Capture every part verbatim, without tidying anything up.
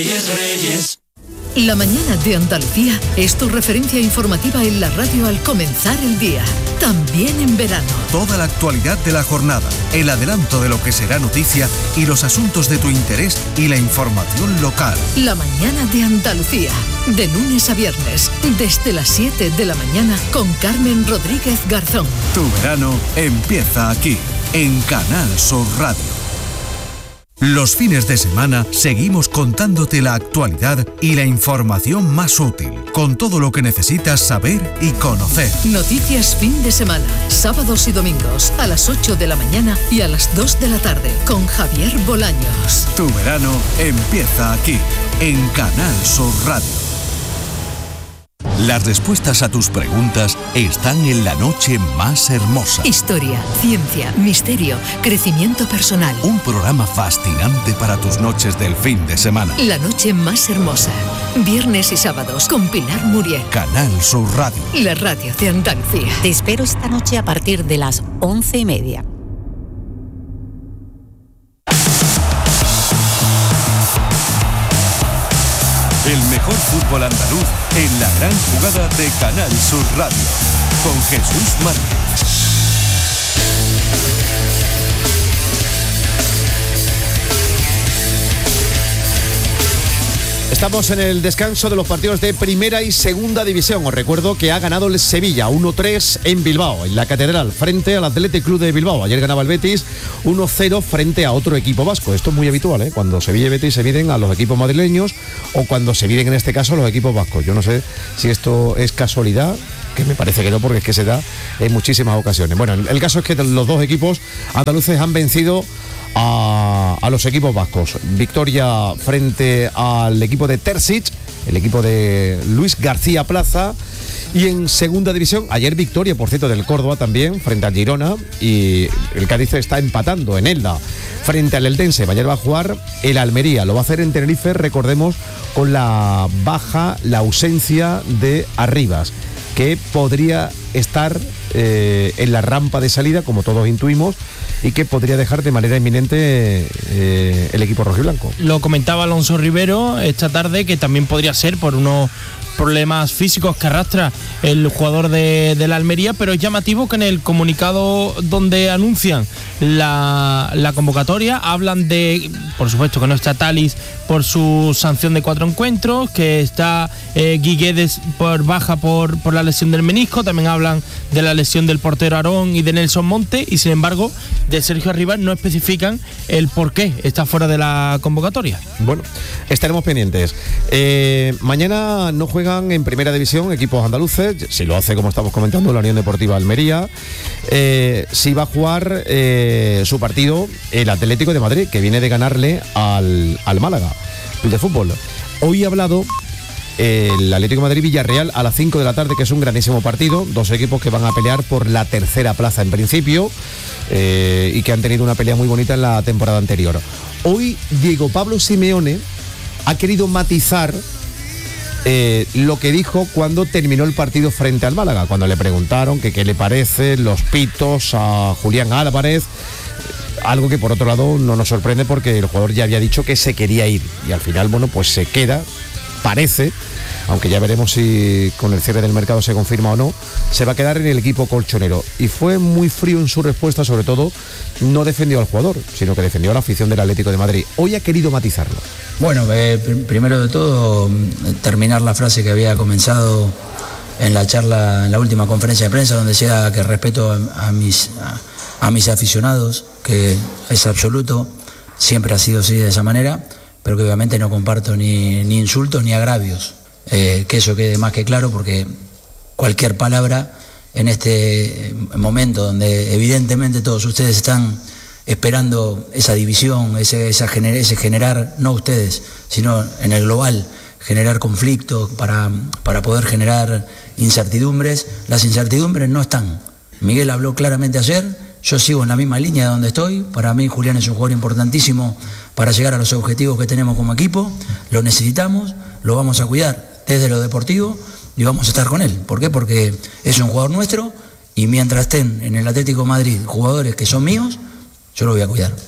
La mañana de Andalucía es tu referencia informativa en la radio al comenzar el día, también en verano. Toda la actualidad de la jornada, el adelanto de lo que será noticia y los asuntos de tu interés y la información local. La mañana de Andalucía, de lunes a viernes, desde las siete de la mañana con Carmen Rodríguez Garzón. Tu verano empieza aquí, en Canal Sur Radio. Los fines de semana seguimos contándote la actualidad y la información más útil, con todo lo que necesitas saber y conocer. Noticias fin de semana, sábados y domingos, a las ocho de la mañana y a las dos de la tarde, con Javier Bolaños. Tu verano empieza aquí, en Canal Sur Radio. Las respuestas a tus preguntas están en La Noche Más Hermosa. Historia, ciencia, misterio, crecimiento personal. Un programa fascinante para tus noches del fin de semana. La Noche Más Hermosa. Viernes y sábados con Pilar Muriel. Canal Sur Radio. La radio de Andalucía. Te espero esta noche a partir de las once y media. El mejor fútbol andaluz en la gran jugada de Canal Sur Radio, con Jesús Márquez. Estamos en el descanso de los partidos de Primera y Segunda División. Os recuerdo que ha ganado el Sevilla uno tres en Bilbao, en la Catedral, frente al Athletic Club de Bilbao. Ayer ganaba el Betis uno cero frente a otro equipo vasco. Esto es muy habitual, ¿eh? Cuando Sevilla y Betis se miden a los equipos madrileños o cuando se miden en este caso a los equipos vascos. Yo no sé si esto es casualidad, que me parece que no, porque es que se da en muchísimas ocasiones. Bueno, el caso es que los dos equipos andaluces han vencido A, a los equipos vascos. Victoria frente al equipo de Terzic, el equipo de Luis García Plaza. Y en Segunda División, ayer victoria, por cierto, del Córdoba también, frente al Girona. Y el Cádiz está empatando en Elda frente al Eldense. Mañana va a jugar el Almería. Lo va a hacer en Tenerife, recordemos, con la baja, la ausencia de Arribas, que podría estar eh, en la rampa de salida, como todos intuimos, y que podría dejar de manera inminente eh, el equipo rojiblanco. Lo comentaba Alonso Rivero esta tarde, que también podría ser por unos problemas físicos que arrastra el jugador de, de la Almería, pero es llamativo que en el comunicado donde anuncian la, la convocatoria hablan de, por supuesto, que no está Talis por su sanción de cuatro encuentros, que está eh, Guiguedes por baja por, por la lesión del menisco, también hablan de la lesión del portero Aarón y de Nelson Monte, y sin embargo de Sergio Arribas no especifican el por qué está fuera de la convocatoria. Bueno, estaremos pendientes. Eh, mañana no juegan en Primera División equipos andaluces, si lo hace, como estamos comentando, la Unión Deportiva Almería. Eh, sí va a jugar eh, su partido el Atlético de Madrid, que viene de ganarle al, al Málaga Club de Fútbol. Hoy ha hablado el Atlético de Madrid-Villarreal a las cinco de la tarde, que es un grandísimo partido, dos equipos que van a pelear por la tercera plaza en principio, eh, y que han tenido una pelea muy bonita en la temporada anterior. Hoy Diego Pablo Simeone ha querido matizar eh, lo que dijo cuando terminó el partido frente al Málaga, cuando le preguntaron que qué le parece los pitos a Julián Álvarez, algo que por otro lado no nos sorprende porque el jugador ya había dicho que se quería ir y al final, bueno, pues se queda, parece, aunque ya veremos si con el cierre del mercado se confirma o no, se va a quedar en el equipo colchonero. Y fue muy frío en su respuesta, sobre todo no defendió al jugador, sino que defendió a la afición del Atlético de Madrid. Hoy ha querido matizarlo. Bueno, eh, pr- primero de todo, terminar la frase que había comenzado en la charla, en la última conferencia de prensa, donde decía que respeto a, a, mis, a, a mis aficionados, que es absoluto, siempre ha sido así de esa manera, pero que obviamente no comparto ni, ni insultos ni agravios. Eh, que eso quede más que claro, porque cualquier palabra en este momento donde evidentemente todos ustedes están esperando esa división, ese, esa gener, ese generar, no ustedes, sino en el global, generar conflictos para, para poder generar incertidumbres. Las incertidumbres no están. Miguel habló claramente ayer, yo sigo en la misma línea de donde estoy. Para mí Julián es un jugador importantísimo para llegar a los objetivos que tenemos como equipo, lo necesitamos, lo vamos a cuidar desde lo deportivo y vamos a estar con él. ¿Por qué? Porque es un jugador nuestro y mientras estén en el Atlético de Madrid jugadores que son míos, yo lo voy a cuidar.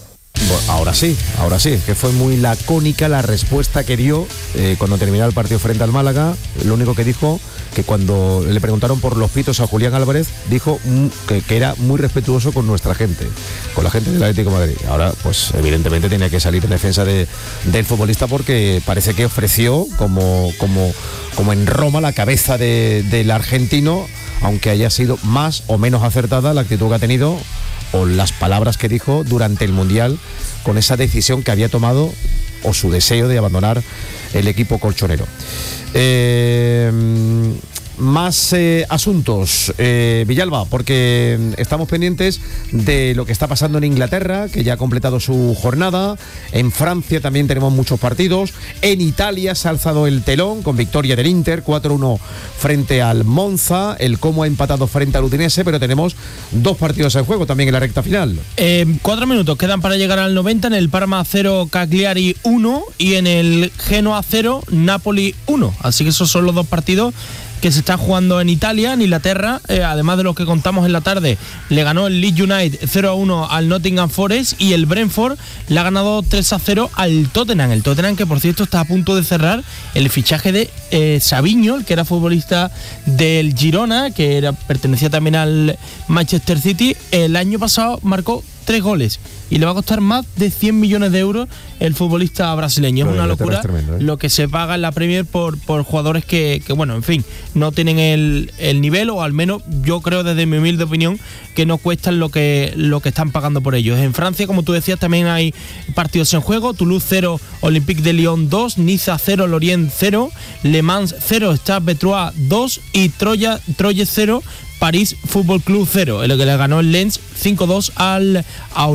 Bueno, ahora sí, ahora sí, que fue muy lacónica la respuesta que dio eh, cuando terminó el partido frente al Málaga. Lo único que dijo, que cuando le preguntaron por los pitos a Julián Álvarez, dijo mm, que, que era muy respetuoso con nuestra gente, con la gente del Atlético de Madrid. Ahora, pues evidentemente tenía que salir en defensa de, del futbolista, porque parece que ofreció, como, como, como en Roma, la cabeza de, del argentino, aunque haya sido más o menos acertada la actitud que ha tenido o las palabras que dijo durante el Mundial, con esa decisión que había tomado o su deseo de abandonar el equipo colchonero. Eh, más eh, asuntos, eh, Villalba, porque estamos pendientes de lo que está pasando en Inglaterra, que ya ha completado su jornada. En Francia también tenemos muchos partidos. En Italia se ha alzado el telón con victoria del Inter cuatro uno frente al Monza. El Como ha empatado frente al Udinese, pero tenemos dos partidos en juego también en la recta final. Eh, cuatro minutos quedan para llegar al noventa. En el Parma cero, Cagliari uno, y en el Genoa cero, Napoli uno. Así que esos son los dos partidos que se está jugando en Italia. En Inglaterra, eh, además de los que contamos en la tarde, le ganó el Leeds United cero a uno al Nottingham Forest, y el Brentford le ha ganado tres a cero al Tottenham. El Tottenham, que por cierto está a punto de cerrar el fichaje de eh, Savinho, el que era futbolista del Girona, que era, pertenecía también al Manchester City. El año pasado marcó tres goles y le va a costar más de cien millones de euros el futbolista brasileño. Es una locura es tremendo, ¿eh? Lo que se paga en la Premier por, por jugadores que, que, bueno, en fin, no tienen el, el nivel, o al menos yo creo, desde mi humilde opinión, que no cuestan lo que, lo que están pagando por ellos. En Francia, como tú decías, también hay partidos en juego. Toulouse cero, Olympique de Lyon dos, Niza cero, Lorient cero, Le Mans cero, Stade Brestois dos y Troya, Troyes cero, París Fútbol Club cero, el que le ganó el Lens cinco dos al